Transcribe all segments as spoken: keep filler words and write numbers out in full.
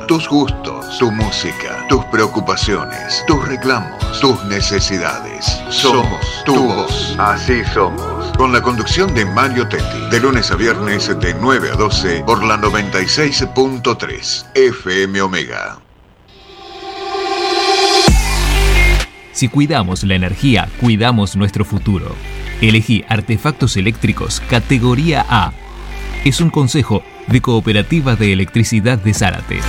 tus gustos, tu música, tus preocupaciones, tus reclamos, tus necesidades. Somos tu voz. Así somos. Con la conducción de Mario Tetti. De lunes a viernes de nueve a doce por la noventa y seis punto tres F M Omega. Si cuidamos la energía, cuidamos nuestro futuro. Elegí artefactos eléctricos categoría A. Es un consejo de Cooperativa de Electricidad de Zárate.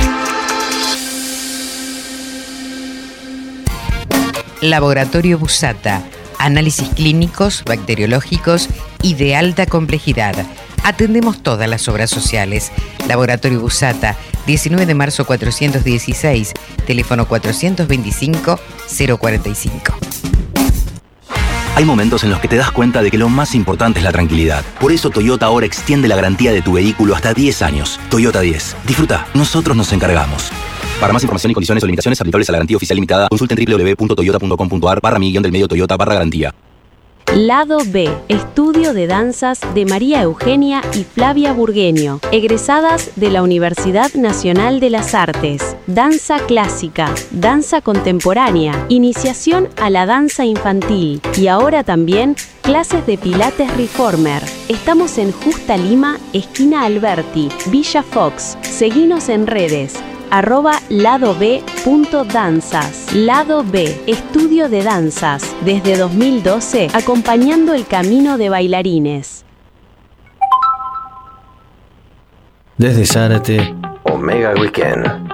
Laboratorio Busata. Análisis clínicos, bacteriológicos y de alta complejidad. Atendemos todas las obras sociales. Laboratorio Busata, diecinueve de marzo cuatrocientos dieciséis, teléfono cuatrocientos veinticinco cero cuarenta y cinco. Hay momentos en los que te das cuenta de que lo más importante es la tranquilidad. Por eso Toyota ahora extiende la garantía de tu vehículo hasta diez años. Toyota diez. Disfruta, nosotros nos encargamos. Para más información y condiciones o limitaciones aplicables a la garantía oficial limitada, consulten doble u doble u doble u punto toyota punto com punto a r barra mi guión del medio Toyota barra garantía. Lado B, estudio de danzas de María Eugenia y Flavia Burgueño, egresadas de la Universidad Nacional de las Artes. Danza clásica, danza contemporánea, iniciación a la danza infantil y ahora también clases de pilates reformer. Estamos en Justa Lima, esquina Alberti, Villa Fox. Seguinos en redes. arroba lado b punto danzas. Lado B, estudio de danzas, desde dos mil doce, acompañando el camino de bailarines. Desde Zárate, Omega Weekend.